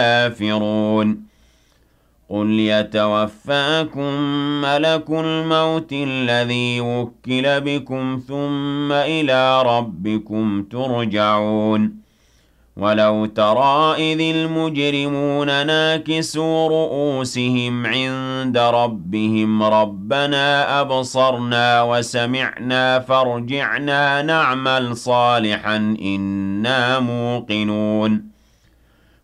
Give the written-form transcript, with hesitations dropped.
كافرون قل يتوفاكم ملك الموت الذي وكل بكم ثم إلى ربكم ترجعون ولو ترى إذ المجرمون ناكسوا رؤوسهم عند ربهم ربنا أبصرنا وسمعنا فارجعنا نعمل صالحا إنا موقنون